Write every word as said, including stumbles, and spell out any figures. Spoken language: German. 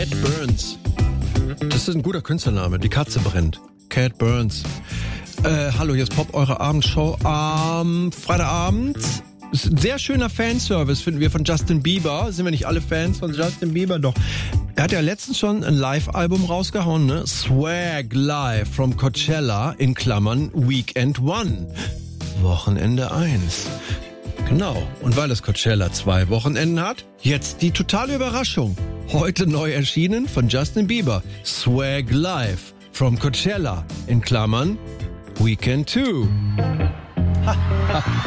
Cat Burns. Das ist ein guter Künstlername. Die Katze brennt. Cat Burns. Äh, hallo, hier ist Pop, eure Abendshow am Freitagabend. Ist ein sehr schöner Fanservice, finden wir, von Justin Bieber. Sind wir nicht alle Fans von Justin Bieber? Doch. Er hat ja letztens schon ein Live-Album rausgehauen, ne? Swag Live from Coachella, in Klammern Weekend One. Wochenende eins. Genau. Und weil es Coachella zwei Wochenenden hat, jetzt die totale Überraschung. Heute neu erschienen von Justin Bieber. Swag Live from Coachella, in Klammern Weekend Two. Ha, ha.